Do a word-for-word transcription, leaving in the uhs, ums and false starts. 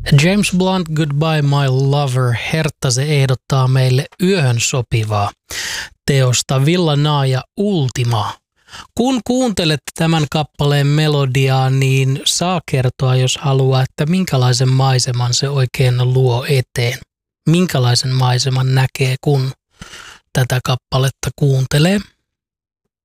James Blunt, Goodbye My Lover, Hertta se ehdottaa meille yöhön sopivaa teosta Villa Naya Ultima. Kun kuuntelette tämän kappaleen melodiaa, niin saa kertoa, jos haluaa, että minkälaisen maiseman se oikein luo eteen. Minkälaisen maiseman näkee, kun tätä kappaletta kuuntelee.